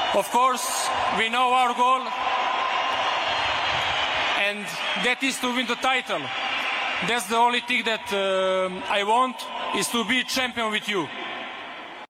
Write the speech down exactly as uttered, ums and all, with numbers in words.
Of course, we know our goal, and that is to win the title. That's the only thing that uh, I want, is to be champion with you.